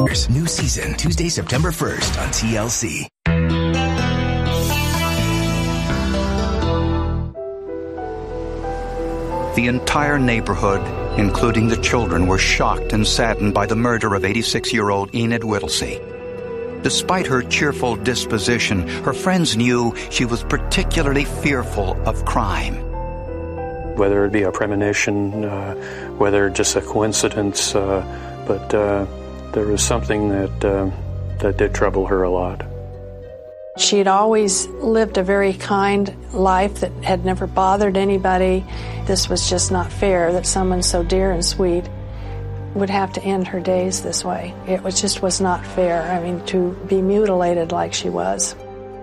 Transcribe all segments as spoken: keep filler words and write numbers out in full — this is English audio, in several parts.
New season, Tuesday, September first on T L C. The entire neighborhood, including the children, were shocked and saddened by the murder of eighty-six-year-old Enid Whittlesey. Despite her cheerful disposition, her friends knew she was particularly fearful of crime. Whether it be a premonition, uh, whether just a coincidence, uh, but uh, there was something that uh, that did trouble her a lot. She had always lived a very kind life that had never bothered anybody. This was just not fair that someone so dear and sweet would have to end her days this way. It was just was not fair. I mean, to be mutilated like she was.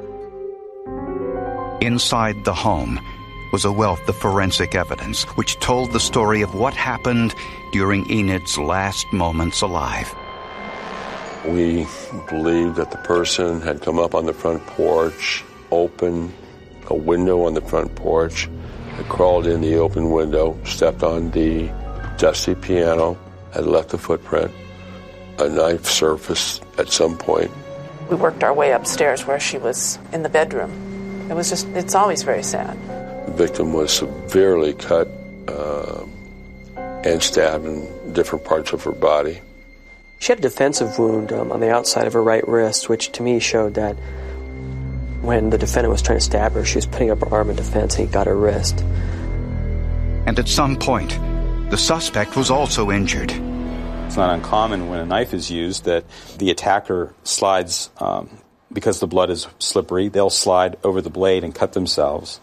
Inside the home was a wealth of forensic evidence which told the story of what happened during Enid's last moments alive. We believe that the person had come up on the front porch, opened a window on the front porch, had crawled in the open window, stepped on the dusty piano, had left a footprint. A knife surfaced at some point. We worked our way upstairs where she was in the bedroom. It was just, it's always very sad. The victim was severely cut uh, and stabbed in different parts of her body. She had a defensive wound um, on the outside of her right wrist, which to me showed that when the defendant was trying to stab her, she was putting up her arm in defense and he got her wrist. And at some point, the suspect was also injured. It's not uncommon when a knife is used that the attacker slides, um, because the blood is slippery, they'll slide over the blade and cut themselves.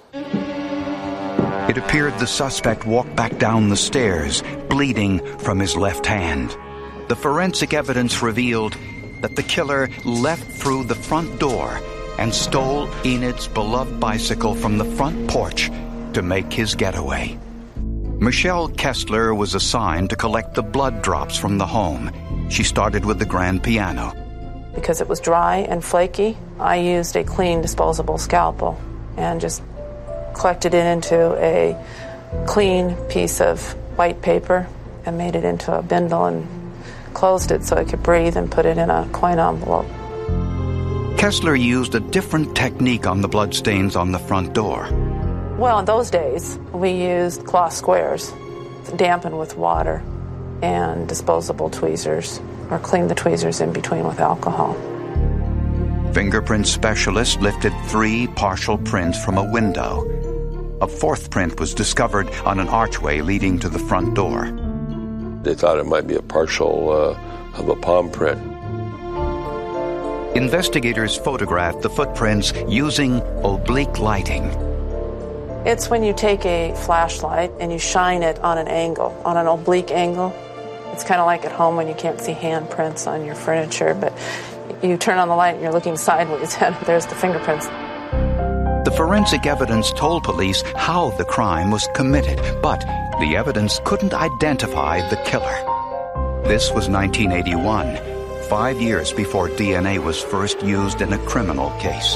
It appeared the suspect walked back down the stairs, bleeding from his left hand. The forensic evidence revealed that the killer left through the front door and stole Enid's beloved bicycle from the front porch to make his getaway. Michelle Kessler was assigned to collect the blood drops from the home. She started with the grand piano. Because it was dry and flaky, I used a clean disposable scalpel and just collected it into a clean piece of white paper and made it into a bindle and closed it so it could breathe and put it in a coin envelope. Kessler used a different technique on the bloodstains on the front door. Well, in those days, we used cloth squares, dampened with water, and disposable tweezers, or cleaned the tweezers in between with alcohol. Fingerprint specialists lifted three partial prints from a window. A fourth print was discovered on an archway leading to the front door. They thought it might be a partial uh, of a palm print. Investigators photographed the footprints using oblique lighting. It's when you take a flashlight and you shine it on an angle, on an oblique angle. It's kind of like at home when you can't see handprints on your furniture, but you turn on the light and you're looking sideways and there's the fingerprints. The forensic evidence told police how the crime was committed, but the evidence couldn't identify the killer. This was nineteen eighty-one, five years before D N A was first used in a criminal case.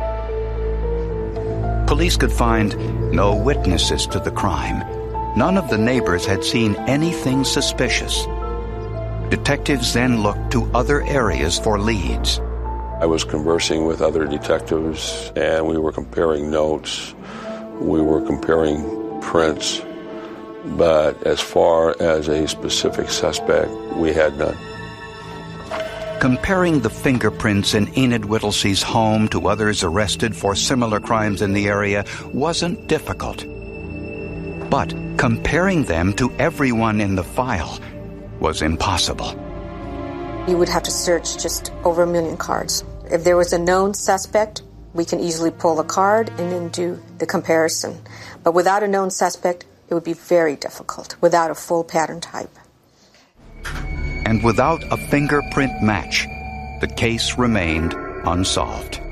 Police could find no witnesses to the crime. None of the neighbors had seen anything suspicious. Detectives then looked to other areas for leads. I was conversing with other detectives, and we were comparing notes. We were comparing prints. But as far as a specific suspect, we had none. Comparing the fingerprints in Enid Whittlesey's home to others arrested for similar crimes in the area wasn't difficult. But comparing them to everyone in the file was impossible. You would have to search just over a million cards. If there was a known suspect, we can easily pull the card and then do the comparison. But without a known suspect, it would be very difficult, without a full pattern type. And without a fingerprint match, the case remained unsolved.